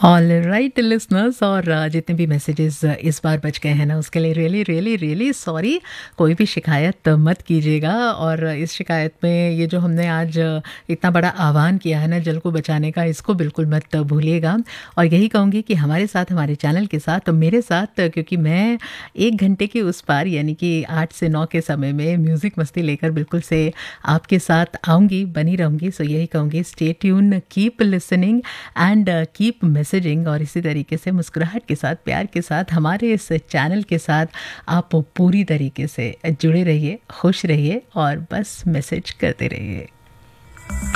All right listeners, और जितने भी मैसेजेस इस बार बच गए हैं ना, उसके लिए रियली रियली रियली सॉरी। कोई भी शिकायत मत कीजिएगा, और इस शिकायत में ये जो हमने आज इतना बड़ा आह्वान किया है ना जल को बचाने का, इसको बिल्कुल मत भूलिएगा। और यही कहूँगी कि हमारे साथ, हमारे चैनल के साथ, मेरे साथ, क्योंकि मैं 1 घंटे के उस पार यानी कि 8 से 9 के समय में म्यूज़िक मस्ती लेकर बिल्कुल से आपके साथ आऊँगी, बनी रहूँगी। सो यही कहूँगी, stay tune, keep listening and keep messaging. और इसी तरीके से मुस्कुराहट के साथ, प्यार के साथ हमारे इस चैनल के साथ आप पूरी तरीके से जुड़े रहिए, खुश रहिए और बस मैसेज करते रहिए।